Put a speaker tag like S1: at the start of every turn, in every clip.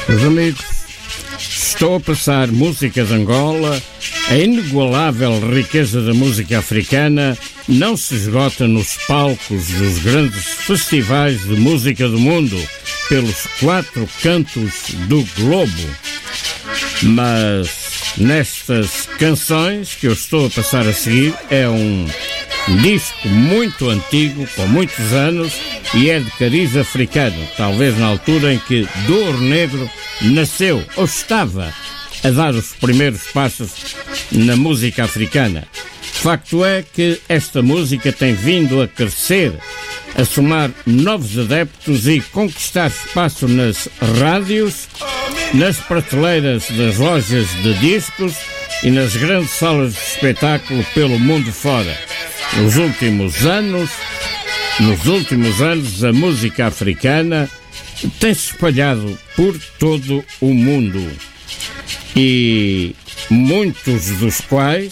S1: Meus amigos, estou a passar música de Angola. A inigualável riqueza da música africana não se esgota nos palcos dos grandes festivais de música do mundo, pelos 4 cantos do globo. Mas nestas canções que eu estou a passar a seguir é um disco muito antigo, com muitos anos, e é de cariz africano, talvez na altura em que Douro Negro nasceu, ou estava a dar os primeiros passos na música africana. Facto é que esta música tem vindo a crescer, a somar novos adeptos e conquistar espaço nas rádios, nas prateleiras das lojas de discos e nas grandes salas de espetáculo pelo mundo fora. Nos últimos anos, a música africana tem-se espalhado por todo o mundo, e muitos dos quais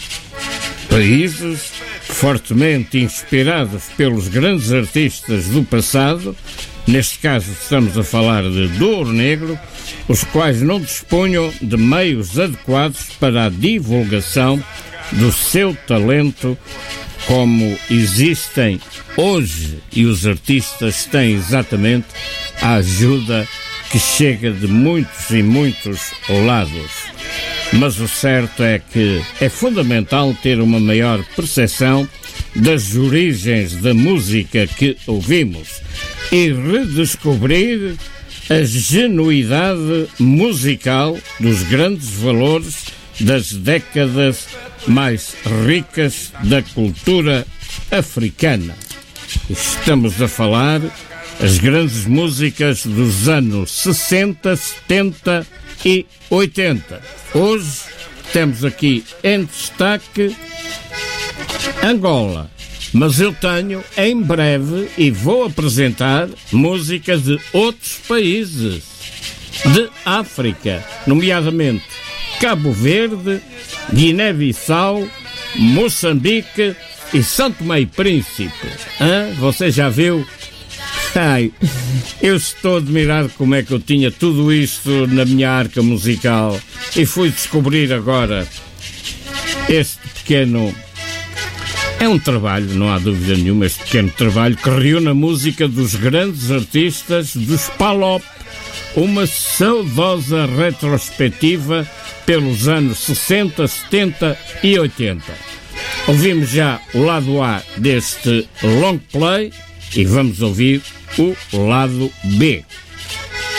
S1: países fortemente inspirados pelos grandes artistas do passado, neste caso estamos a falar de Douro Negro, os quais não dispunham de meios adequados para a divulgação do seu talento como existem hoje, e os artistas têm exatamente a ajuda que chega de muitos e muitos lados. Mas o certo é que é fundamental ter uma maior percepção das origens da música que ouvimos e redescobrir a genuidade musical dos grandes valores das décadas mais ricas da cultura africana. Estamos a falar as grandes músicas dos anos 60, 70 e 80. Hoje temos aqui em destaque Angola, mas eu tenho em breve e vou apresentar músicas de outros países de África, nomeadamente Cabo Verde, Guiné-Bissau, Moçambique e São Tomé e Príncipe. Você já viu? Ai, eu estou admirado como é que eu tinha tudo isto na minha arca musical e fui descobrir agora este pequeno... É um trabalho, não há dúvida nenhuma, este pequeno trabalho que reúne a música dos grandes artistas dos Palop, uma saudosa retrospectiva pelos anos 60, 70 e 80. Ouvimos já o lado A deste long play e vamos ouvir o lado B.